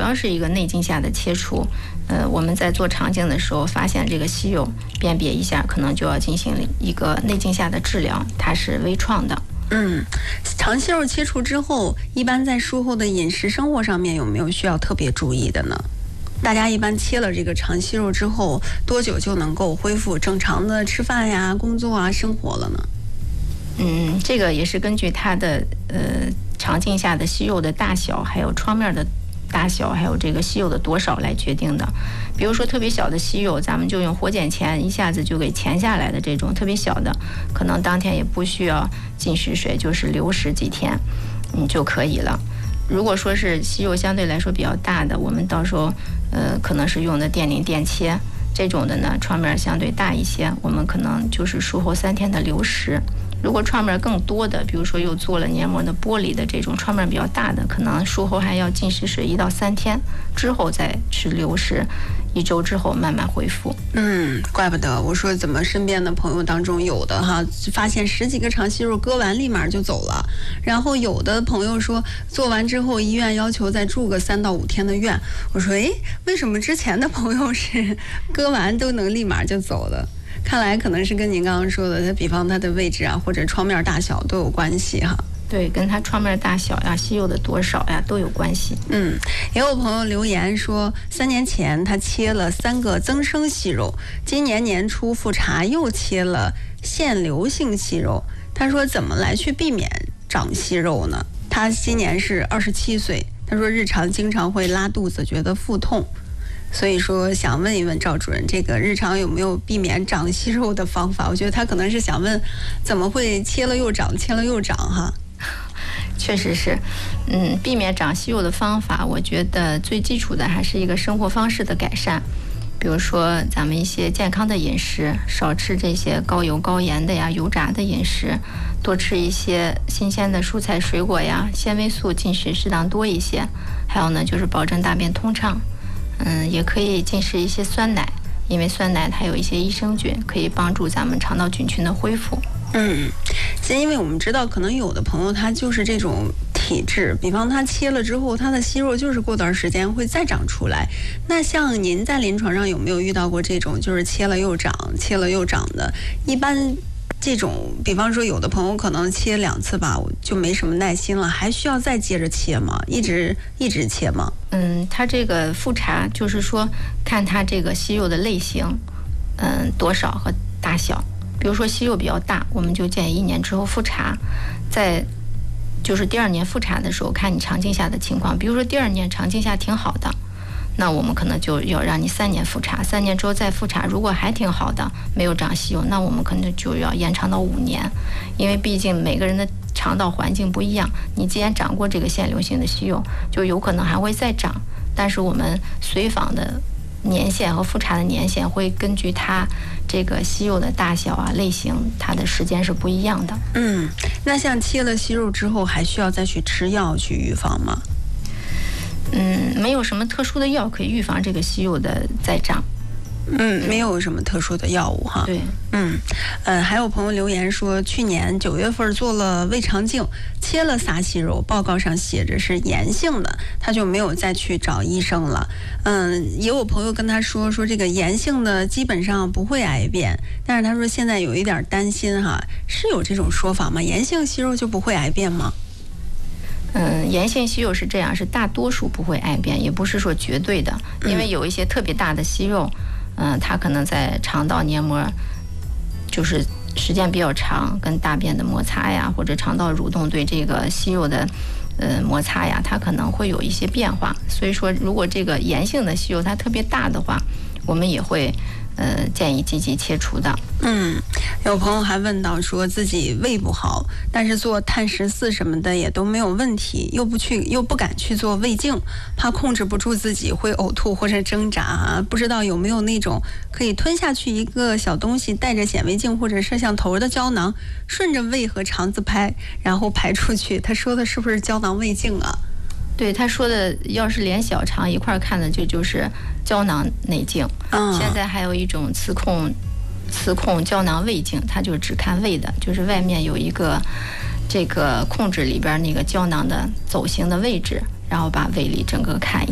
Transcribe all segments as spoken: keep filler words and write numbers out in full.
要是一个内镜下的切除，呃，我们在做肠镜的时候发现这个息肉，辨别一下，可能就要进行一个内镜下的治疗，它是微创的。 嗯，肠息肉切除之后，一般在术后的饮食生活上面有没有需要特别注意的呢？大家一般切了这个肠息肉之后，多久就能够恢复正常的吃饭呀、工作啊、生活了呢？ 嗯，这个也是根据它的呃肠镜下的息肉的大小，还有创面的大小，还有这个息肉的多少来决定的。比如说特别小的息肉，咱们就用活检钳一下子就给钳下来的这种特别小的，可能当天也不需要进食水，就是流食几天，嗯就可以了。如果说是息肉相对来说比较大的，我们到时候呃可能是用的电淋电切这种的呢，创面相对大一些，我们可能就是术后三天的流食。如果创面更多的，比如说又做了黏膜的剥离的这种创面比较大的，可能术后还要进食水一到三天之后再吃流食，一周之后慢慢恢复。 嗯，怪不得我说怎么身边的朋友当中有的哈，发现十几个肠息肉割完立马就走了，然后有的朋友说做完之后医院要求再住个三到五天的院。我说诶，为什么之前的朋友是割完都能立马就走了？看来可能是跟您刚刚说的，它比方它的位置啊，或者创面大小都有关系哈。 对，跟它创面大小呀、息肉的多少呀都有关系。 嗯，也有朋友留言说，三年前他切了三个增生息肉，今年年初复查又切了腺瘤性息肉。他说怎么来去避免长息肉呢？他今年是二十七岁，他说日常经常会拉肚子，觉得腹痛。所以说想问一问赵主任，这个日常有没有避免长息肉的方法？我觉得他可能是想问，怎么会切了又长，切了又长哈？ 确实是，嗯，避免长息肉的方法，我觉得最基础的还是一个生活方式的改善。比如说咱们一些健康的饮食，少吃这些高油高盐的呀、油炸的饮食，多吃一些新鲜的蔬菜水果呀，纤维素进食适当多一些。还有呢，就是保证大便通畅。嗯，也可以进食一些酸奶，因为酸奶它有一些益生菌，可以帮助咱们肠道菌群的恢复。 嗯，其实因为我们知道，可能有的朋友他就是这种体质，比方他切了之后，他的息肉就是过段时间会再长出来。那像您在临床上有没有遇到过这种就是切了又长、切了又长的？一般这种，比方说有的朋友可能切两次吧，就没什么耐心了，还需要再接着切吗？一直一直切吗？ 嗯，它这个复查就是说看它这个息肉的类型，嗯，多少和大小。比如说息肉比较大，我们就建议一年之后复查，在就是第二年复查的时候看你肠镜下的情况。比如说第二年肠镜下挺好的，那我们可能就要让你三年复查，三年之后再复查，如果还挺好的，没有长息肉，那我们可能就要延长到五年，因为毕竟每个人的肠道环境不一样，你既然长过这个腺瘤性的息肉，就有可能还会再长，但是我们随访的年限和复查的年限会根据它这个息肉的大小啊、类型，它的时间是不一样的。 嗯，那像切了息肉之后，还需要再去吃药去预防吗？ 嗯，没有什么特殊的药可以预防这个息肉的再长。 嗯，没有什么特殊的药物哈。 对， 嗯，呃，还有朋友留言说，去年九月份做了胃肠镜，切了仨息肉，报告上写着是炎性的，他就没有再去找医生了。嗯，也有朋友跟他说，说这个炎性的基本上不会癌变，但是他说现在有一点担心哈，是有这种说法吗？炎性息肉就不会癌变吗？ 嗯，炎性息肉是这样，是大多数不会癌变，也不是说绝对的，因为有一些特别大的息肉。嗯，它可能在肠道黏膜就是时间比较长，跟大便的摩擦呀，或者肠道蠕动对这个息肉的呃摩擦呀，它可能会有一些变化。所以说，如果这个炎性的息肉它特别大的话，我们也会呃建议积极切除的。 嗯，有朋友还问到说自己胃不好，但是做碳十四什么的也都没有问题，又不去又不敢去做胃镜，怕控制不住自己会呕吐或者挣扎啊，不知道有没有那种可以吞下去一个小东西，带着显微镜或者摄像头的胶囊，顺着胃和肠子拍，然后排出去。他说的是不是胶囊胃镜啊？ 对，他说的要是连小肠一块看的，就就是胶囊内镜。嗯，现在还有一种磁控磁控胶囊胃镜，它就只看胃的，就是外面有一个这个控制里边那个胶囊的走形的位置，然后把胃里整个看一下。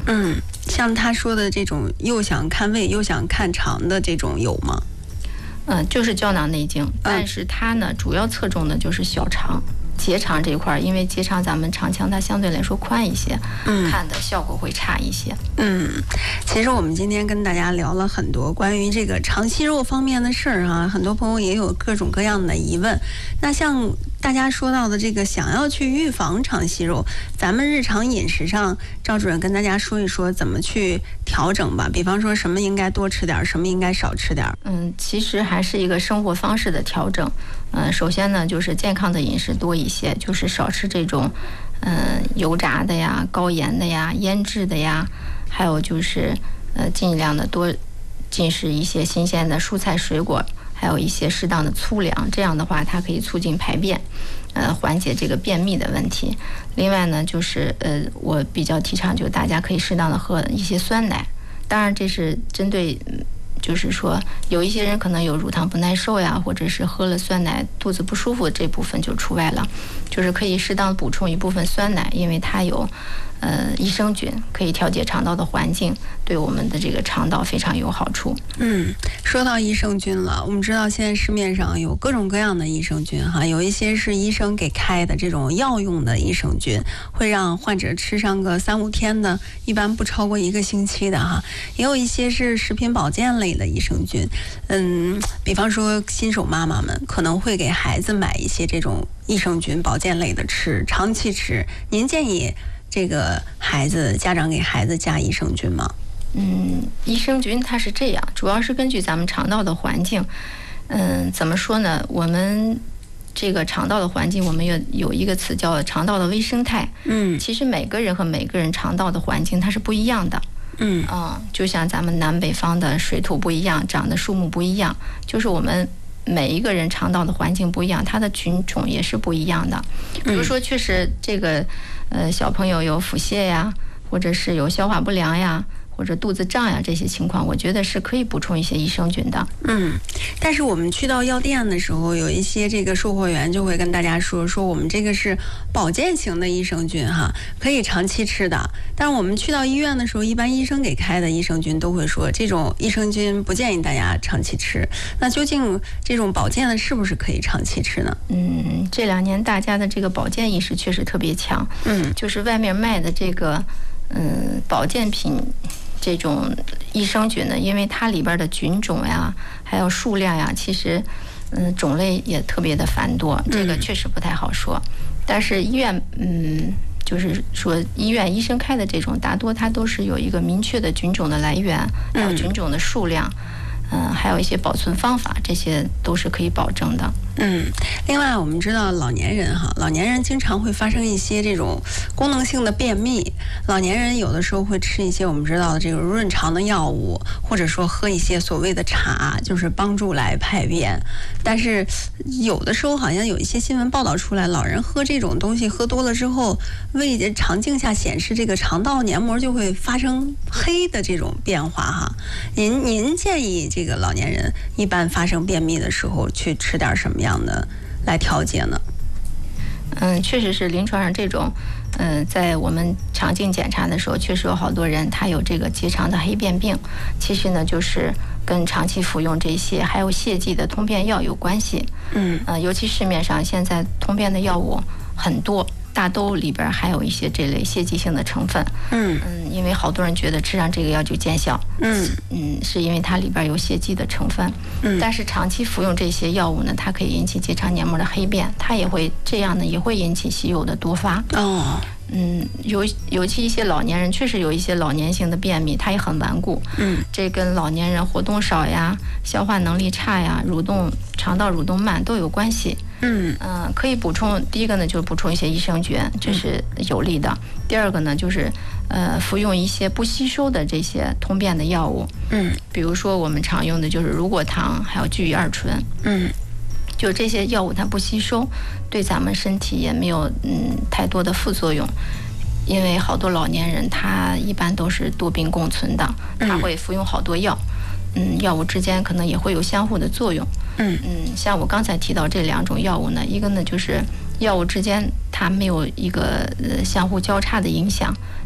嗯，像他说的这种又想看胃又想看肠的这种有吗？ 嗯、呃，就是胶囊内镜，但是它呢主要侧重的就是小肠。结肠这一块，因为结肠咱们肠腔它相对来说宽一些，嗯，看的效果会差一些。 嗯，其实我们今天跟大家聊了很多关于这个肠息肉方面的事儿啊，很多朋友也有各种各样的疑问。那像大家说到的这个想要去预防肠息肉，咱们日常饮食上，赵主任跟大家说一说怎么去调整吧。比方说什么应该多吃点，什么应该少吃点。 嗯，其实还是一个生活方式的调整。嗯、呃，首先呢，就是健康的饮食多一些，就是少吃这种，嗯、呃，油炸的呀、高盐的呀、腌制的呀，还有就是，呃，尽量的多进食一些新鲜的蔬菜水果，还有一些适当的粗粮，这样的话，它可以促进排便，呃，缓解这个便秘的问题。另外呢，就是呃，我比较提倡，就大家可以适当的喝一些酸奶，当然这是针对。就是说，有一些人可能有乳糖不耐受呀，或者是喝了酸奶肚子不舒服，这部分就除外了。就是可以适当补充一部分酸奶，因为它有呃益生菌，可以调节肠道的环境，对我们的这个肠道非常有好处。 嗯，说到益生菌了，我们知道现在市面上有各种各样的益生菌哈，有一些是医生给开的这种药用的益生菌，会让患者吃上个三五天的，一般不超过一个星期的哈。也有一些是食品保健类的益生菌，嗯，比方说新手妈妈们可能会给孩子买一些这种益生菌保健类的吃，长期吃。您建议这个孩子家长给孩子加益生菌吗？ 嗯，益生菌它是这样，主要是根据咱们肠道的环境。嗯，怎么说呢？我们这个肠道的环境，我们有有一个词叫肠道的微生态。嗯，其实每个人和每个人肠道的环境它是不一样的。嗯嗯，就像咱们南北方的水土不一样，长的树木不一样，就是我们每一个人肠道的环境不一样，它的菌种也是不一样的。比如说，确实这个呃小朋友有腹泻呀，或者是有消化不良呀，或者肚子胀呀，这些情况，我觉得是可以补充一些益生菌的。 嗯，但是我们去到药店的时候，有一些这个售货员就会跟大家说，说我们这个是保健型的益生菌哈，可以长期吃的。但是我们去到医院的时候，一般医生给开的益生菌都会说，这种益生菌不建议大家长期吃。那究竟这种保健的是不是可以长期吃呢？ 嗯，这两年大家的这个保健意识确实特别强。嗯，就是外面卖的这个嗯保健品。这种益生菌呢，因为它里边的菌种呀，还有数量呀，其实，嗯，种类也特别的繁多，这个确实不太好说。但是医院，嗯，就是说医院医生开的这种，大多它都是有一个明确的菌种的来源，还有菌种的数量，嗯，还有一些保存方法，这些都是可以保证的。 嗯，另外我们知道老年人哈，老年人经常会发生一些这种功能性的便秘，老年人有的时候会吃一些我们知道的这个润肠的药物，或者说喝一些所谓的茶，就是帮助来排便。但是有的时候好像有一些新闻报道出来，老人喝这种东西喝多了之后，胃肠镜下显示这个肠道黏膜就会发生黑的这种变化哈。您您建议这个老年人一般发生便秘的时候去吃点什么样的来调节呢？ 嗯，确实是临床上这种，嗯，在我们肠镜检查的时候，确实有好多人他有这个结肠的黑便病，其实呢就是跟长期服用这些还有泻剂的通便药有关系。嗯，呃，尤其市面上现在通便的药物很多，大都里边还有一些这类泻剂性的成分。嗯嗯，因为好多人觉得吃上这个药就见效。嗯嗯，是因为它里边有泻剂的成分。嗯，但是长期服用这些药物呢，它可以引起结肠黏膜的黑便，它也会这样呢，也会引起息肉的多发。哦。嗯，尤尤其一些老年人，确实有一些老年性的便秘，它也很顽固。嗯，这跟老年人活动少呀、消化能力差呀、蠕动肠道蠕动慢都有关系。嗯嗯、呃，可以补充，第一个呢就是补充一些益生菌，这是有利的。第二个呢就是呃服用一些不吸收的这些通便的药物。嗯，比如说我们常用的就是乳果糖，还有聚乙二醇。嗯。就这些药物它不吸收，对咱们身体也没有嗯太多的副作用，因为好多老年人他一般都是多病共存的，他会服用好多药，嗯，药物之间可能也会有相互的作用。嗯嗯，像我刚才提到这两种药物呢，一个呢就是药物之间它没有一个呃相互交叉的影响，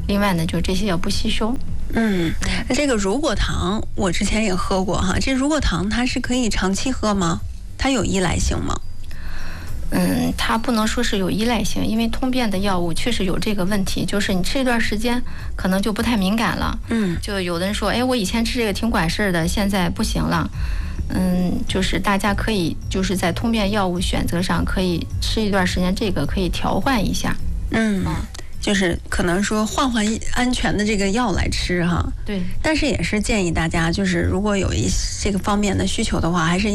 另外呢，就是这些药不吸收。 嗯，那这个乳果糖我之前也喝过哈，这乳果糖它是可以长期喝吗？它有依赖性吗？ 嗯，它不能说是有依赖性，因为通便的药物确实有这个问题，就是你吃一段时间可能就不太敏感了。 嗯， 就有的人说，哎，我以前吃这个挺管事儿的，现在不行了。嗯，就是大家可以就是在通便药物选择上可以吃一段时间，这个可以调换一下。 嗯，就是可能说换换安全的这个药来吃哈。 对， 但是也是建议大家，就是如果有一这个方面的需求的话，还是